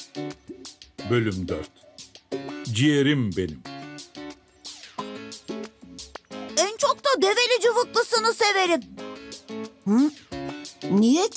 Bölüm 4. Ciğerim benim. En çok da develi cıvıklısını severim. Niye